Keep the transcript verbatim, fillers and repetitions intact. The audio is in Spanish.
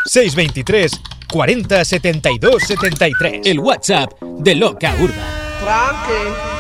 seis veintitrés cuarenta setenta y dos setenta y tres. El WhatsApp de Loca Urba. Frankie.